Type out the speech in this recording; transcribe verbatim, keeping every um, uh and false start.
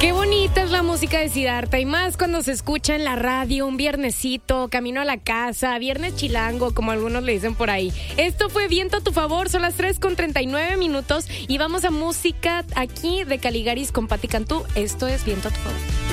Qué bonita es la música de Siddhartha y más cuando se escucha en la radio un viernesito, camino a la casa, viernes chilango, como algunos le dicen por ahí. Esto fue Viento a tu favor, son las tres con treinta y nueve minutos y vamos a música aquí de Caligaris con Patti Cantú. Esto es Viento a tu favor.